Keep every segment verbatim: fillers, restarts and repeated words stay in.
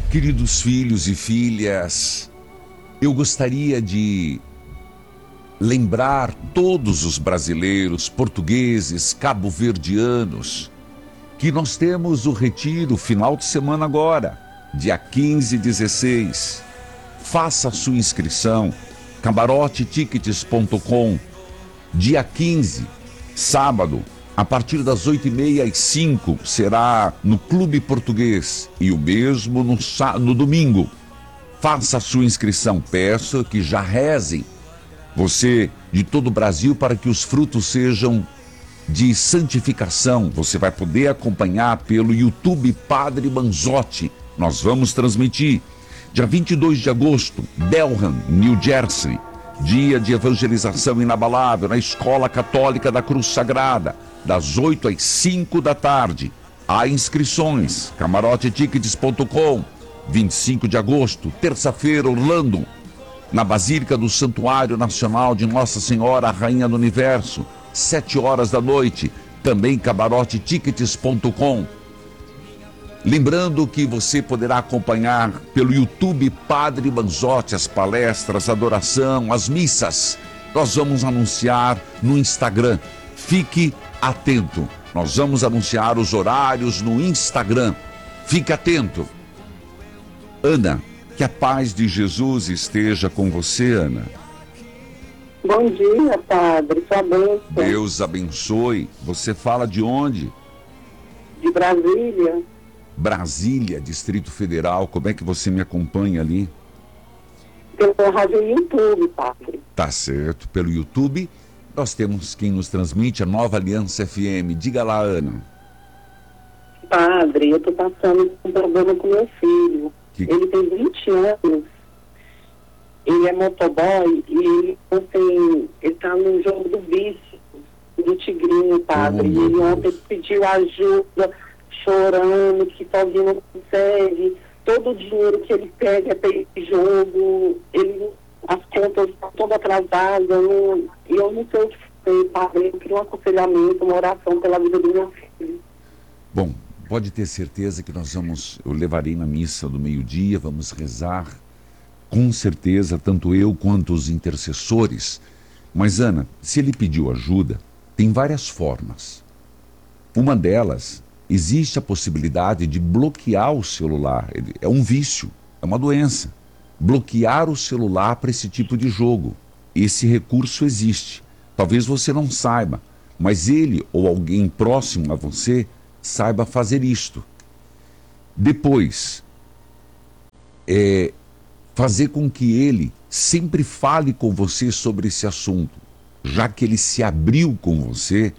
Queridos filhos e filhas, eu gostaria de lembrar todos os brasileiros, portugueses, cabo-verdianos, que nós temos o retiro final de semana agora, dia quinze e dezesseis. Faça a sua inscrição, camarote tickets ponto com, dia quinze, sábado, a partir das oito e meia às cinco, será no Clube Português, e o mesmo no, no domingo. Faça a sua inscrição, peço que já rezem, você de todo o Brasil, para que os frutos sejam de santificação. Você vai poder acompanhar pelo YouTube Padre Manzotti. Nós vamos transmitir dia vinte e dois de agosto, Delham, New Jersey, dia de evangelização inabalável na Escola Católica da Cruz Sagrada, das oito às cinco da tarde. Há inscrições, camarote tickets ponto com. vinte e cinco de agosto, terça-feira, Orlando, na Basílica do Santuário Nacional de Nossa Senhora, Rainha do Universo, sete horas da noite, também camarote tickets ponto com. Lembrando que você poderá acompanhar pelo YouTube Padre Manzotti as palestras, a adoração, as missas. Nós vamos anunciar no Instagram. Fique atento. Nós vamos anunciar os horários no Instagram. Fique atento. Ana, que a paz de Jesus esteja com você, Ana. Bom dia, Padre. Sua bênção. Deus abençoe. Você fala de onde? De Brasília. Brasília, Distrito Federal. Como é que você me acompanha ali? Pelo rádio YouTube, Padre. Tá certo. Pelo YouTube, nós temos quem nos transmite, a Nova Aliança F M. Diga lá, Ana. Padre, eu tô passando um problema com meu filho. Que... Ele tem vinte anos. Ele é motoboy e ele, ontem, ele tá no jogo do vício, do Tigrinho, Padre. Oh, e ele ontem pediu ajuda, chorando, que sozinho não consegue. Todo o dinheiro que ele pega é para esse jogo, ele, as contas estão todas atrasadas, não, e eu não sei o que fazer, Padre. Eu queria um aconselhamento, uma oração pela vida do meu filho. Bom, pode ter certeza que nós vamos, eu levarei na missa do meio-dia, vamos rezar, com certeza, tanto eu quanto os intercessores. Mas, Ana, se ele pediu ajuda, tem várias formas. Uma delas, existe a possibilidade de bloquear o celular. Ele, é um vício, é uma doença. Bloquear o celular para esse tipo de jogo. Esse recurso existe. Talvez você não saiba, mas ele ou alguém próximo a você saiba fazer isto. Depois, é, fazer com que ele sempre fale com você sobre esse assunto, já que ele se abriu com você,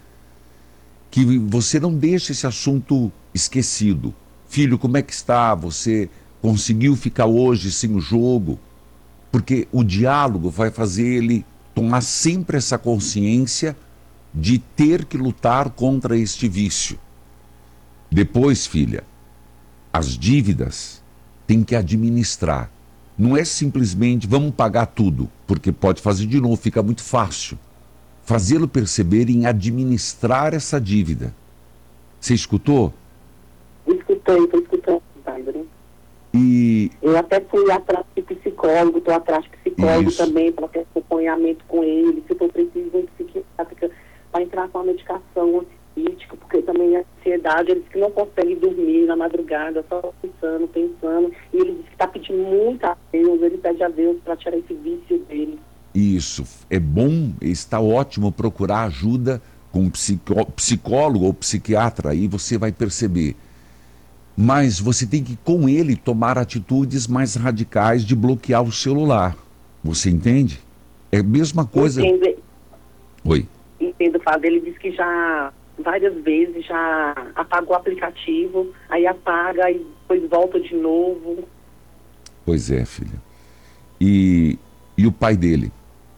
que você não deixe esse assunto esquecido. Filho, como é que está? Você conseguiu ficar hoje sem o jogo? Porque o diálogo vai fazer ele tomar sempre essa consciência de ter que lutar contra este vício. Depois, filha, as dívidas tem que administrar. Não é simplesmente vamos pagar tudo, porque pode fazer de novo, fica muito fácil. Fazê-lo perceber em administrar essa dívida. Você escutou? Escutei, estou escutando, Padre. E... Eu até fui atrás de psicólogo, estou atrás de psicólogo Isso. também, para ter acompanhamento com ele, se for preciso de psiquiátrica, para entrar com a medicação ansiolítica, porque também a ansiedade, ele diz que não consegue dormir na madrugada, só pensando, pensando, e ele diz que está pedindo muito a Deus, ele pede a Deus para tirar esse vício dele. Isso, é bom, está ótimo procurar ajuda com um psicó, psicólogo ou psiquiatra, aí você vai perceber. Mas você tem que, com ele, tomar atitudes mais radicais de bloquear o celular. Você entende? É a mesma coisa... Entendo. Oi. Entendo, Fábio. Ele disse que já, várias vezes, já apagou o aplicativo, aí apaga e depois volta de novo. Pois é, filha. E, e o pai dele?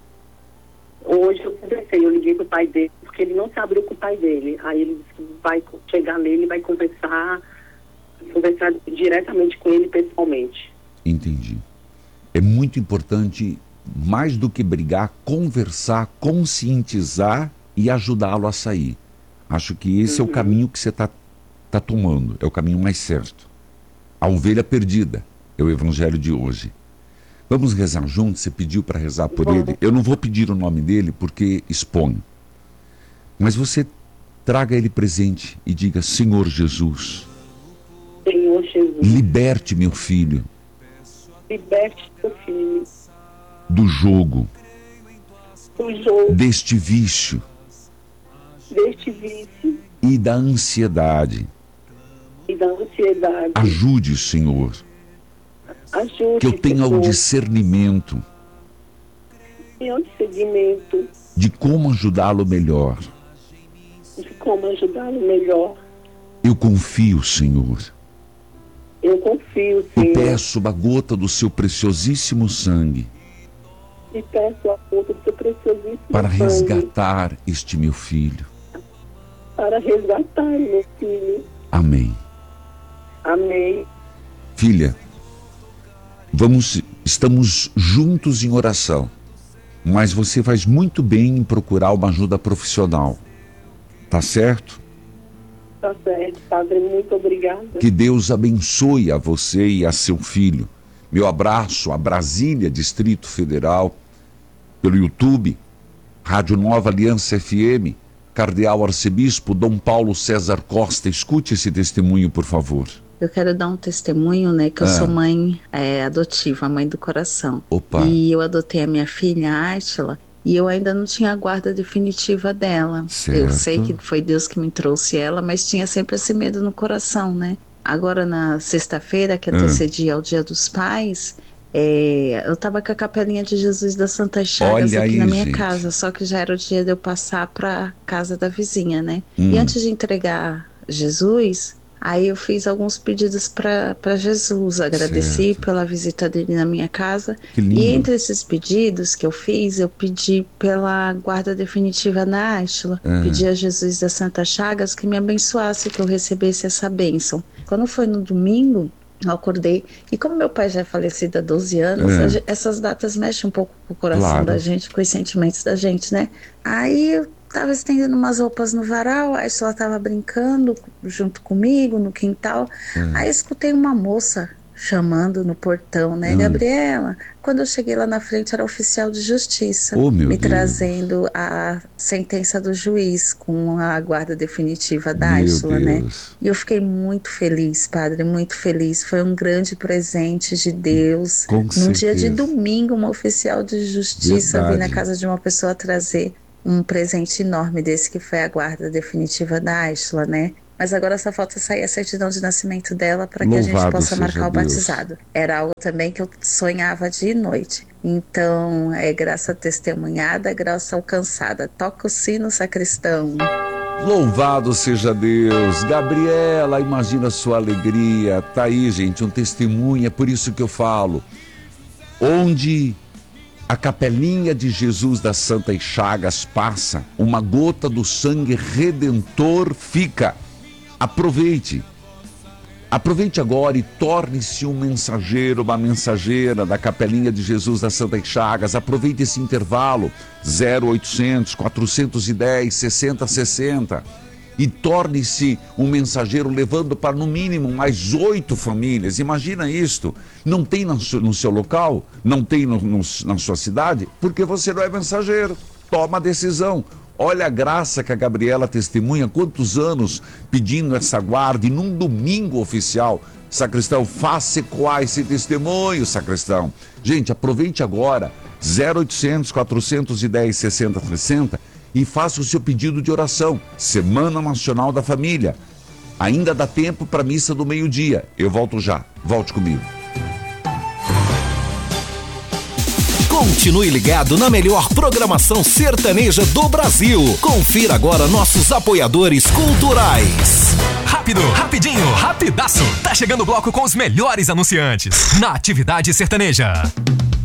Hoje eu conversei, eu liguei pro pai dele, porque ele não se abriu com o pai dele. Aí ele disse que vai chegar nele, vai conversar, conversar diretamente com ele pessoalmente. Entendi. É muito importante, mais do que brigar, conversar, conscientizar e ajudá-lo a sair. Acho que esse uhum. é o caminho que você está tá tomando, é o caminho mais certo. A ovelha perdida, É o evangelho de hoje. Vamos rezar juntos? Você pediu para rezar por ele? Eu não vou pedir o nome dele porque expõe. Mas você traga ele presente e diga: Senhor Jesus, Senhor Jesus, liberte meu filho. Liberte meu filho. Do jogo. Do jogo. Deste vício. Deste vício. E da ansiedade. E da ansiedade. Ajude, Senhor. Ajude, que eu tenha Senhor. o discernimento. Tenha o discernimento. De como ajudá-lo melhor. De como ajudá-lo melhor. Eu confio, Senhor. Eu confio, Senhor. Eu peço uma gota do seu preciosíssimo sangue. E peço a gota do seu preciosíssimo para sangue. resgatar este meu filho. Para resgatar meu filho. Amém. Amém. Filha, vamos, estamos juntos em oração, mas você faz muito bem em procurar uma ajuda profissional. Tá certo? Tá certo, Padre, muito obrigada. Que Deus abençoe a você e a seu filho. Meu abraço a Brasília, Distrito Federal, pelo YouTube, Rádio Nova Aliança F M, Cardeal Arcebispo Dom Paulo César Costa. Escute esse testemunho, por favor. Eu quero dar um testemunho, né, que eu Ah. sou mãe é, adotiva, mãe do coração. Opa. E eu adotei a minha filha, a Átila, e eu ainda não tinha a guarda definitiva dela. Certo. Eu sei que foi Deus que me trouxe ela, mas tinha sempre esse medo no coração, né? Agora, na sexta-feira, que antecedia ao Dia dos Pais, é, eu tava com a capelinha de Jesus das Santas Chagas Olha aqui aí, na minha gente. casa, só que já era o dia de eu passar pra casa da vizinha, né? Hum. E antes de entregar Jesus, aí eu fiz alguns pedidos para Jesus, agradeci Certo. pela visita dele na minha casa. Que lindo. E entre esses pedidos que eu fiz, eu pedi pela guarda definitiva da Átila. Uhum. Pedi a Jesus das Santas Chagas que me abençoasse, que eu recebesse essa bênção. Quando foi no domingo, eu acordei, e como meu pai já é falecido há doze anos, É. a ge- essas datas mexem um pouco com o coração Claro. da gente, com os sentimentos da gente, né? Aí eu tava estendendo umas roupas no varal, a Átila tava brincando junto comigo no quintal. Aí eu escutei uma moça chamando no portão, né? Hum. Gabriela. Quando eu cheguei lá na frente, era oficial de justiça, Oh, meu me Deus. trazendo a sentença do juiz com a guarda definitiva da Meu Átila, né? Deus. E eu fiquei muito feliz, padre, muito feliz. Foi um grande presente de Deus. Com Num certeza. dia de domingo, uma oficial de justiça Verdade. vir na casa de uma pessoa trazer um presente enorme desse, que foi a guarda definitiva da Átila, né? Mas agora só falta sair a certidão de nascimento dela para que a gente Louvado possa seja marcar o Deus. batizado. Era algo também que eu sonhava dia e noite. Então, é graça testemunhada, graça alcançada. Toca o sino, sacristão. Louvado seja Deus. Gabriela, imagina a sua alegria. Tá aí, gente, um testemunho. É por isso que eu falo. Onde a capelinha de Jesus das Santas Chagas passa, uma gota do sangue redentor fica. Aproveite. Aproveite agora e torne-se um mensageiro, uma mensageira da capelinha de Jesus das Santas Chagas. Aproveite esse intervalo, zero oitocentos, quatrocentos e dez, sessenta sessenta. E torne-se um mensageiro levando para no mínimo mais oito famílias. Imagina isto. Não tem no seu, no seu local? Não tem no, no, na sua cidade? Porque você não é mensageiro. Toma a decisão. Olha a graça que a Gabriela testemunha, quantos anos pedindo essa guarda, e num domingo oficial. Sacristão, faça ecoar esse testemunho, sacristão. Gente, aproveite agora, zero oitocentos, quatrocentos e dez, sessenta sessenta, e faça o seu pedido de oração. Semana Nacional da Família. Ainda dá tempo para a missa do meio-dia. Eu volto já. Volte comigo. Continue ligado na melhor programação sertaneja do Brasil. Confira agora nossos apoiadores culturais. Rápido, rapidinho, rapidaço. Tá chegando o bloco com os melhores anunciantes na Atividade Sertaneja.